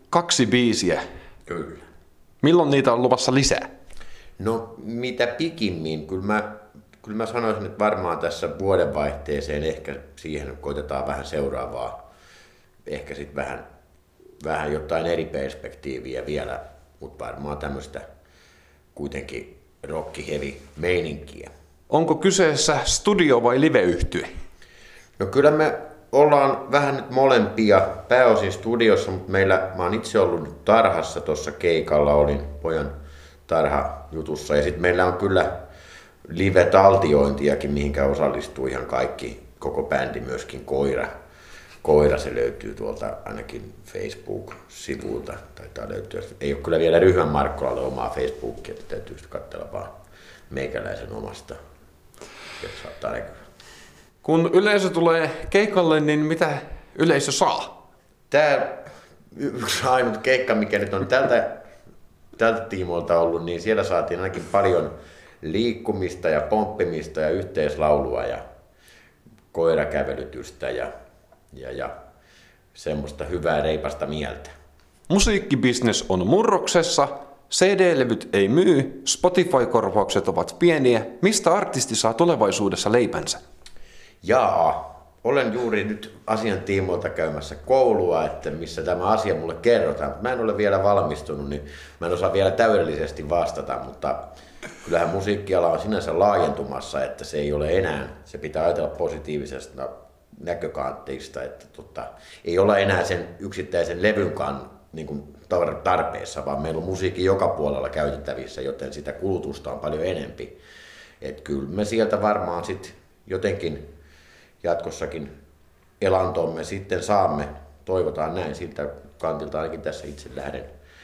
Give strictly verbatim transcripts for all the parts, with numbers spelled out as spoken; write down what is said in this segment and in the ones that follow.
kaksi biisiä. Kyllä. Milloin niitä on luvassa lisää? No mitä pikimmin, kyllä mä, kyllä mä sanoisin, että varmaan tässä vuodenvaihteeseen ehkä siihen koitetaan vähän seuraavaa, ehkä sitten vähän, vähän jotain eri perspektiiviä vielä, mutta varmaan tämmöistä kuitenkin rock-heavy meininkiä. Onko kyseessä studio- vai live-yhtye? No kyllä me ollaan vähän nyt molempia, pääosin studiossa, mutta meillä, mä oon itse ollut tarhassa tuossa keikalla, olin pojan tarhajutussa ja sitten meillä on kyllä live-taltiointiakin, mihinkä osallistuu ihan kaikki, koko bändi, myöskin Koira. Koira, se löytyy tuolta ainakin Facebook-sivulta, taitaa löytyä. Ei ole kyllä vielä Ryhmän Markkolalle omaa Facebookia, että täytyy katsella vaan meikäläisen omasta, jos saattaa näkyä. Kun yleisö tulee keikalle, niin mitä yleisö saa? Tämä yksi ainut keikka, mikä nyt on tältä, tältä tiimoilta ollut, niin siellä saatiin ainakin paljon liikkumista ja pomppimista ja yhteislaulua ja koirakävelytystä ja, ja, ja semmoista hyvää reipasta mieltä. Musiikkibisnes on murroksessa, C D-levyt ei myy, Spotify-korvaukset ovat pieniä. Mistä artisti saa tulevaisuudessa leipänsä? Jaa, olen juuri nyt asian tiimoilta käymässä koulua, että missä tämä asia mulle kerrotaan. Mä en ole vielä valmistunut, niin mä en osaa vielä täydellisesti vastata, mutta kyllähän musiikkiala on sinänsä laajentumassa, että se ei ole enää, se pitää ajatella positiivisesta näkökantteista, että tota, ei olla enää sen yksittäisen levynkaan niin kuin tarpeessa, vaan meillä on musiikki joka puolella käytettävissä, joten sitä kulutusta on paljon enempi. Että kyllä me sieltä varmaan sitten jotenkin jatkossakin elantomme sitten saamme, toivotaan näin, siltä kantilta ainakin tässä itse lähden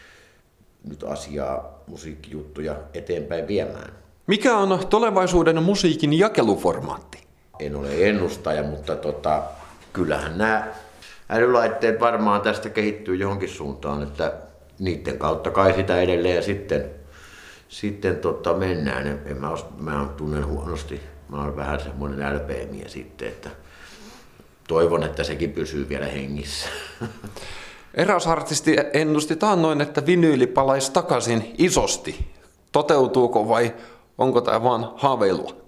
nyt asiaa, musiikkijuttuja eteenpäin viemään. Mikä on tulevaisuuden musiikin jakeluformaatti? En ole ennustaja, mutta tota, kyllähän nämä älylaitteet varmaan tästä kehittyy johonkin suuntaan, että niiden kautta kai sitä edelleen sitten, sitten tota mennään. En mä, os, mä tunnen huonosti, mä oon vähän semmoinen älpeemiä sitten, että toivon, että sekin pysyy vielä hengissä. Eräs artisti ennusti taannoin, että vinyyli palaisi takaisin isosti. Toteutuuko vai onko tämä vaan haaveilua?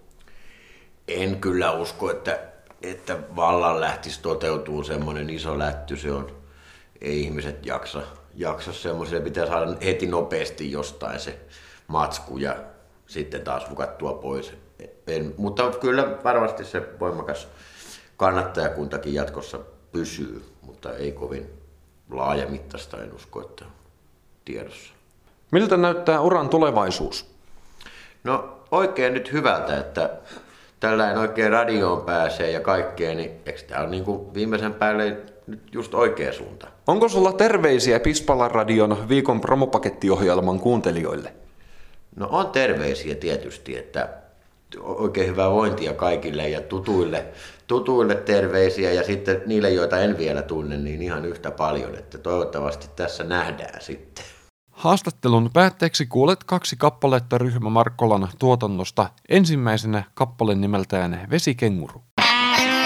En kyllä usko, että, että vallan lähtisi toteutuu semmoinen iso lätty. Se on, ei ihmiset jaksa, jaksa semmoiselle, pitää saada heti nopeasti jostain se matsku ja sitten taas hukattua pois. En, mutta kyllä varmasti se voimakas kannattajakuntakin jatkossa pysyy, mutta ei kovin laajamittaista, en usko, että tiedossa. Miltä näyttää uran tulevaisuus? No oikein nyt hyvältä, että tällainen oikein radioon pääsee ja kaikkeen, niin eikö tämä ole niin kuin viimeisen päälle nyt just oikea suunta? Onko sulla terveisiä Pispalan radion viikon promopakettiohjelman kuuntelijoille? No on terveisiä tietysti, että oikein hyvää vointia kaikille ja tutuille, tutuille terveisiä ja sitten niille, joita en vielä tunne, niin ihan yhtä paljon, että toivottavasti tässä nähdään sitten. Haastattelun päätteeksi kuulet kaksi kappaletta Ryhmä Markkolan tuotannosta. Ensimmäisenä kappale nimeltään Vesikenguru.